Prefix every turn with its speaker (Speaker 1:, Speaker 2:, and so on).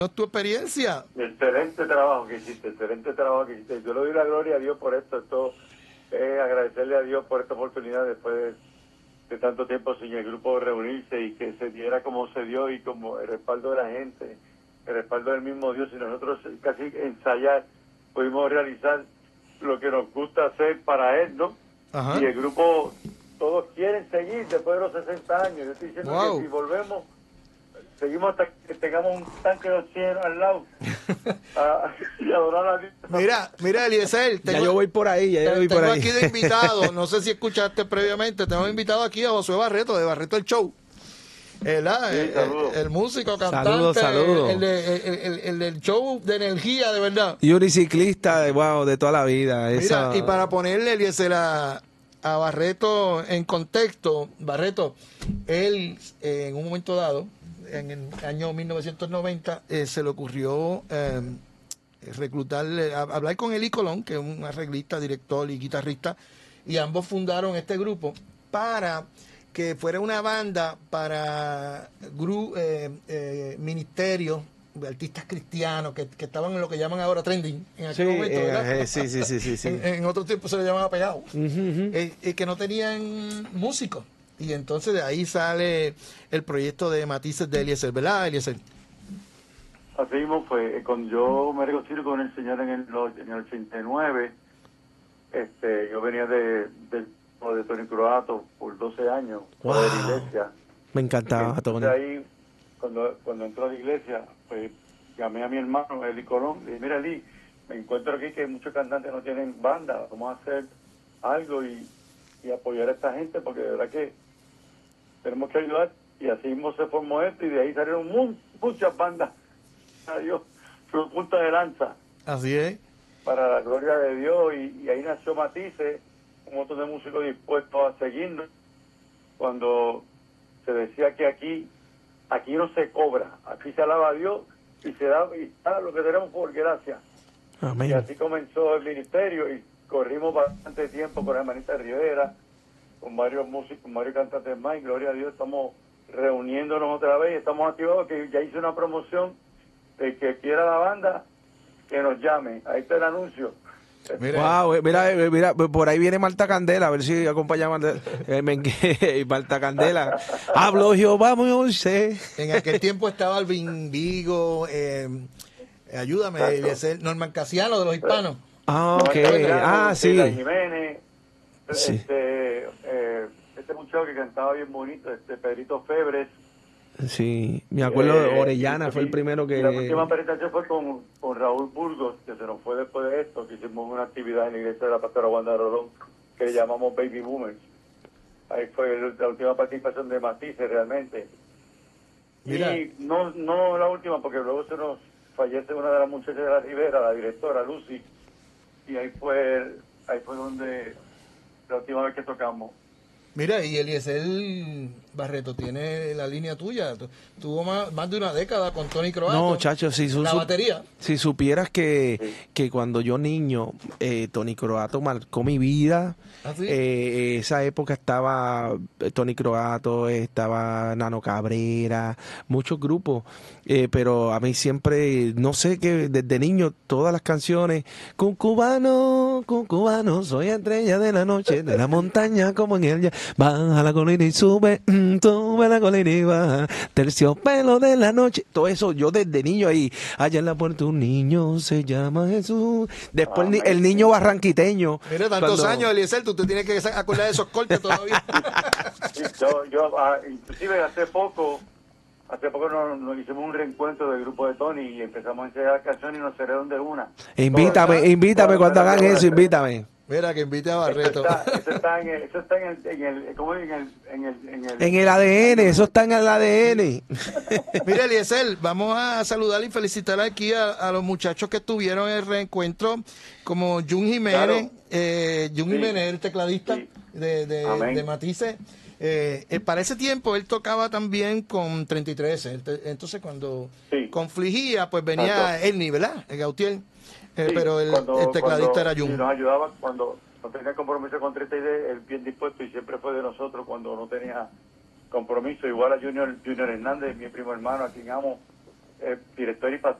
Speaker 1: tu experiencia.
Speaker 2: Excelente trabajo que hiciste, excelente trabajo que hiciste. Yo le doy la gloria a Dios por esto. Esto es agradecerle a Dios por esta oportunidad después de tanto tiempo sin el grupo reunirse y que se diera como se dio y como el respaldo de la gente, el respaldo del mismo Dios, y nosotros casi ensayar pudimos realizar lo que nos gusta hacer para Él, ¿no?
Speaker 1: Ajá.
Speaker 2: Y el grupo, todos quieren seguir después de los 60 años. Yo estoy diciendo que si volvemos, seguimos hasta que tengamos un tanque de oxígeno al lado y adorar a Dios.
Speaker 1: Mira, Eliezer,
Speaker 3: ya yo voy por ahí,
Speaker 1: tengo aquí de invitado, no sé si escuchaste previamente, tengo invitado aquí a Josué Barreto, de Barreto el Show. El músico, cantante,
Speaker 3: saludos.
Speaker 1: El del show de energía, de verdad.
Speaker 3: Y un ciclista, wow, de toda la vida.
Speaker 1: Mira, y para ponerle, Eliezer, a Barreto en contexto, Barreto, él en un momento dado, en el año 1990, se le ocurrió reclutar, hablar con Eli Colón, que es un arreglista, director y guitarrista, y ambos fundaron este grupo para que fuera una banda para ministerios de artistas cristianos que estaban en lo que llaman ahora trending en aquel momento, ¿verdad?
Speaker 3: Sí.
Speaker 1: En otro tiempo se le llamaba pegado. Que no tenían músicos. Y entonces de ahí sale el proyecto de Matices de Eliezer, ¿verdad, Eliezer?
Speaker 2: Así mismo fue. Cuando yo me reconcilio con el Señor en el 89, yo venía de Tony Croato por 12 años,
Speaker 3: wow,
Speaker 2: de la iglesia.
Speaker 3: Me encantaba Tony.
Speaker 2: Ahí, cuando entró a la iglesia, pues llamé a mi hermano, Eli Colón, le dije, mira, Eli, me encuentro aquí que muchos cantantes no tienen banda, vamos a hacer algo y apoyar a esta gente, porque de verdad que tenemos que ayudar. Y así mismo se formó esto, y de ahí salieron muchas bandas. Adiós, fue punta de lanza.
Speaker 1: Así es.
Speaker 2: Para la gloria de Dios, y ahí nació Matices, un montón de músicos dispuestos a seguirnos. Cuando se decía que aquí no se cobra, aquí se alaba a Dios y se da lo que tenemos por gracia.
Speaker 3: Amén.
Speaker 2: Y así comenzó el ministerio, y corrimos bastante tiempo con la hermanita Rivera, con varios músicos, con varios cantantes más, y gloria a Dios estamos reuniéndonos otra vez, estamos activados, que ya hice una promoción de que quiera la banda, que nos llame. Ahí está el anuncio.
Speaker 3: Wow, mira, por ahí viene Marta Candela, a ver si acompañamos Marta Candela. Habló Jehová Moisés.
Speaker 1: En aquel tiempo estaba Alvin Vigo, ayúdame, Norman Casiano de los hispanos.
Speaker 3: Ok, sí.
Speaker 2: Jiménez,
Speaker 3: sí.
Speaker 2: Este muchacho que cantaba bien bonito, Pedrito Febres.
Speaker 3: Sí, me acuerdo de Orellana, fue el primero que...
Speaker 2: La última presentación fue con Raúl Burgos, que se nos fue después de esto, que hicimos una actividad en la iglesia de la pastora Wanda Rodón, que le llamamos Baby Boomers. Ahí fue la última participación de Matices realmente.
Speaker 1: Mira.
Speaker 2: Y no la última, porque luego se nos fallece una de las muchachas de la Rivera, la directora Lucy, y ahí fue donde la última vez que tocamos.
Speaker 1: Mira, y Eliezer Barreto tiene la línea tuya. Tuvo más de una década con Tony Croato.
Speaker 3: No, chacho,
Speaker 1: la batería.
Speaker 3: Si supieras que cuando yo niño, Tony Croato marcó mi vida.
Speaker 1: ¿Ah, sí?
Speaker 3: Esa época estaba Tony Croato, estaba Nano Cabrera, muchos grupos, pero a mí siempre, no sé, que desde niño todas las canciones, con cubano, soy estrella de la noche, de la montaña como en ella, baja la colina y sube la colina y baja, terciopelo de la noche, todo eso, yo desde niño ahí, allá en la puerta un niño se llama Jesús, después el niño barranquiteño.
Speaker 1: Mira, tantos años, Eliezer, tú te tienes que acordar de esos cortes todavía.
Speaker 2: yo inclusive hace poco nos hicimos un reencuentro del grupo de Tony y empezamos a enseñar canciones y nos salieron de una.
Speaker 3: Invítame cuando hagan eso, invítame.
Speaker 1: Mira, que invite a Barreto.
Speaker 2: Eso está en
Speaker 3: el ADN, eso está en el ADN.
Speaker 1: Mira, Eliezer, vamos a saludar y felicitar aquí a los muchachos que estuvieron en el reencuentro, como Jun Jiménez, Jiménez, el tecladista de Matices. Para ese tiempo él tocaba también con 33, entonces cuando confligía, pues venía Ernie, ¿verdad? El Gautier. Pero el tecladista era Jun.
Speaker 2: Nos ayudaba cuando no tenía compromiso con 33, él bien dispuesto, y siempre fue de nosotros cuando no tenía compromiso. Igual a Junior Hernández, mi primo hermano, a quien amo director y pastor